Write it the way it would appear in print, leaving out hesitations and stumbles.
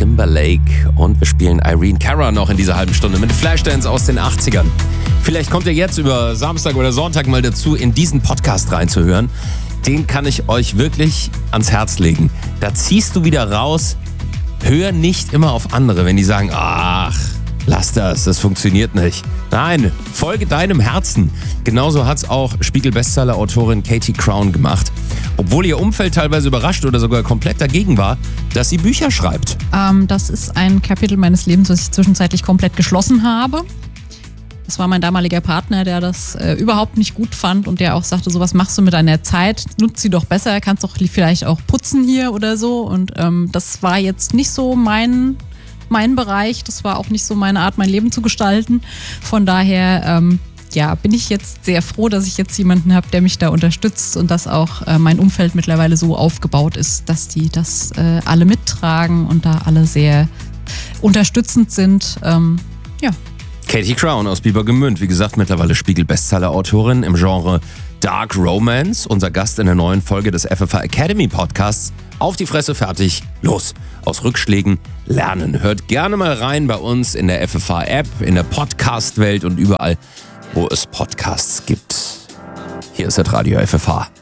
Timberlake und wir spielen Irene Cara noch in dieser halben Stunde mit Flashdance aus den 80ern. Vielleicht kommt ihr jetzt über Samstag oder Sonntag mal dazu, in diesen Podcast reinzuhören. Den kann ich euch wirklich ans Herz legen. Da ziehst du wieder raus, hör nicht immer auf andere, wenn die sagen, ach, lass das funktioniert nicht. Nein, folge deinem Herzen. Genauso hat's auch Spiegel-Bestseller-Autorin Katie Crown gemacht. Obwohl ihr Umfeld teilweise überrascht oder sogar komplett dagegen war, dass sie Bücher schreibt. Das ist ein Kapitel meines Lebens, das ich zwischenzeitlich komplett geschlossen habe. Das war mein damaliger Partner, der das überhaupt nicht gut fand und der auch sagte, so was machst du mit deiner Zeit, nutz sie doch besser, kannst doch vielleicht auch putzen hier oder so. Und das war jetzt nicht so mein Bereich, das war auch nicht so meine Art, mein Leben zu gestalten. Von daher bin ich jetzt sehr froh, dass ich jetzt jemanden habe, der mich da unterstützt und dass auch mein Umfeld mittlerweile so aufgebaut ist, dass die das alle mittragen und da alle sehr unterstützend sind. Katie Crown aus Biebergemünd, wie gesagt, mittlerweile Spiegel-Bestseller-Autorin im Genre Dark Romance. Unser Gast in der neuen Folge des FFH Academy Podcasts. Auf die Fresse, fertig, los. Aus Rückschlägen lernen. Hört gerne mal rein bei uns in der FFH App, in der Podcast-Welt und überall, wo es Podcasts gibt. Hier ist das Radio FFH.